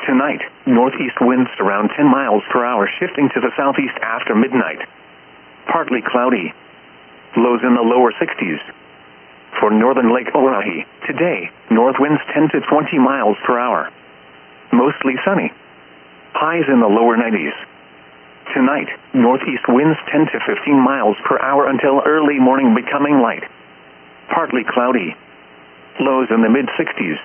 Tonight, northeast winds around 10 miles per hour shifting to the southeast after midnight. Partly cloudy. Lows in the lower 60s. For northern Lake Oahe, today, north winds 10 to 20 miles per hour. Mostly sunny. Highs in the lower 90s. Tonight, northeast winds 10 to 15 miles per hour until early morning, becoming light. Partly cloudy. Lows in the mid-60s.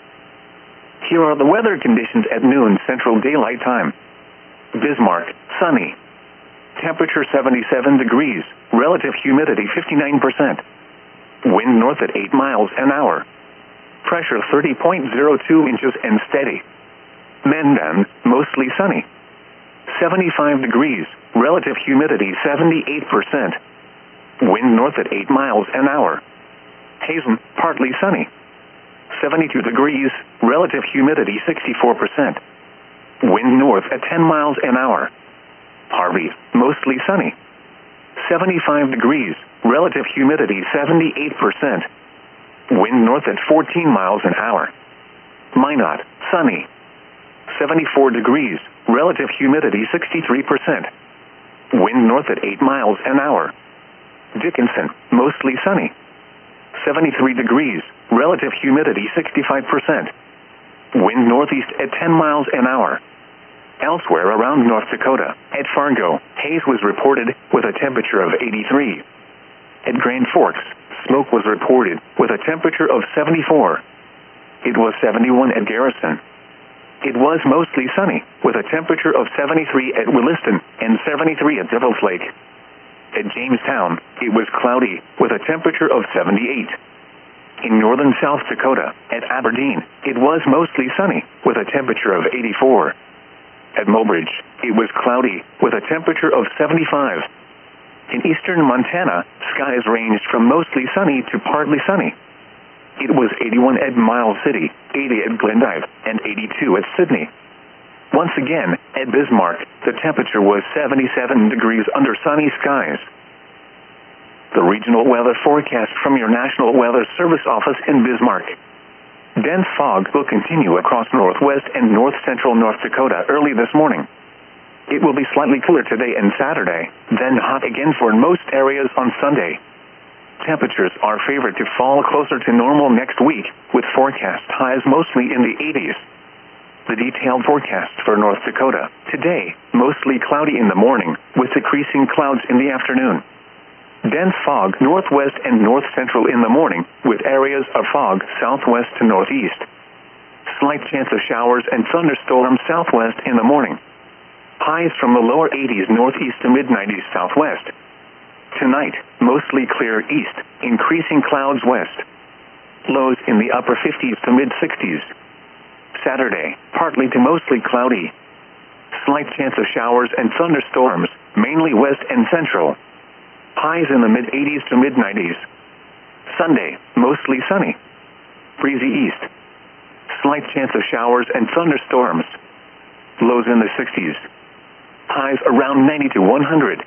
Here are the weather conditions at noon Central Daylight Time. Bismarck, sunny. Temperature 77 degrees, relative humidity 59%. Wind north at 8 miles an hour. Pressure 30.02 inches and steady. Mendon, mostly sunny. 75 degrees, relative humidity 78%. Wind north at 8 miles an hour. Hazen, partly sunny. 72 degrees, relative humidity 64%. Wind north at 10 miles an hour. Harvey, mostly sunny. 75 degrees, relative humidity 78%. Wind north at 14 miles an hour. Minot, sunny. 74 degrees, relative humidity 63%. Wind north at 8 miles an hour. Dickinson, mostly sunny. 73 degrees, relative humidity 65%. Wind northeast at 10 miles an hour. Elsewhere around North Dakota, at Fargo, haze was reported with a temperature of 83. At Grand Forks, smoke was reported with a temperature of 74. It was 71 at Garrison. It was mostly sunny, with a temperature of 73 at Williston and 73 at Devil's Lake. At Jamestown, it was cloudy, with a temperature of 78. In northern South Dakota, at Aberdeen, it was mostly sunny, with a temperature of 84. At Mobridge, it was cloudy, with a temperature of 75. In eastern Montana, skies ranged from mostly sunny to partly sunny. It was 81 at Miles City, 80 at Glendive, and 82 at Sydney. Once again, at Bismarck, the temperature was 77 degrees under sunny skies. The regional weather forecast from your National Weather Service office in Bismarck. Dense fog will continue across northwest and north-central North Dakota early this morning. It will be slightly cooler today and Saturday, then hot again for most areas on Sunday. Temperatures are favored to fall closer to normal next week, with forecast highs mostly in the 80s. The detailed forecast for North Dakota. Today, mostly cloudy in the morning, with decreasing clouds in the afternoon. Dense fog northwest and north-central in the morning, with areas of fog southwest to northeast. Slight chance of showers and thunderstorms southwest in the morning. Highs from the lower 80s northeast to mid-90s southwest. Tonight, mostly clear east, increasing clouds west. Lows in the upper 50s to mid-60s. Saturday, partly to mostly cloudy. Slight chance of showers and thunderstorms, mainly west and central. Highs in the mid-80s to mid-90s. Sunday, mostly sunny. Breezy east. Slight chance of showers and thunderstorms. Lows in the 60s. Highs around 90 to 100.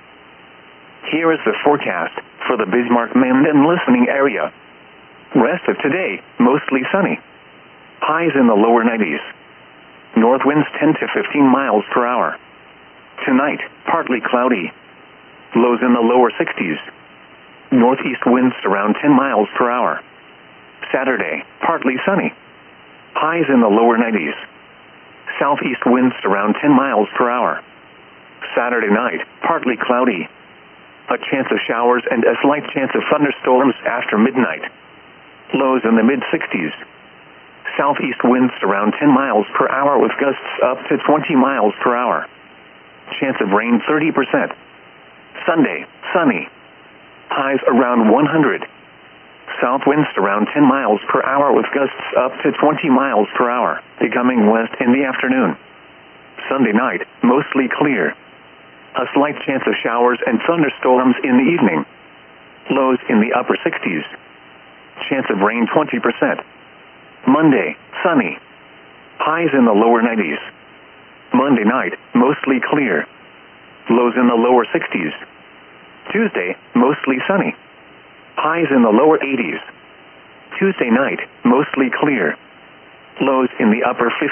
Here is the forecast for the Bismarck-Mendon listening area. Rest of today, mostly sunny. Highs in the lower 90s. North winds 10 to 15 miles per hour. Tonight, partly cloudy. Lows in the lower 60s. Northeast winds around 10 miles per hour. Saturday, partly sunny. Highs in the lower 90s. Southeast winds around 10 miles per hour. Saturday night, partly cloudy. A chance of showers and a slight chance of thunderstorms after midnight. Lows in the mid-60s. Southeast winds around 10 miles per hour with gusts up to 20 miles per hour. Chance of rain 30%. Sunday, sunny. Highs around 100. South winds around 10 miles per hour with gusts up to 20 miles per hour, becoming west in the afternoon. Sunday night, mostly clear. A slight chance of showers and thunderstorms in the evening. Lows in the upper 60s. Chance of rain 20%. Monday, sunny. Highs in the lower 90s. Monday night, mostly clear. Lows in the lower 60s. Tuesday, mostly sunny. Highs in the lower 80s. Tuesday night, mostly clear. Lows in the upper 50s.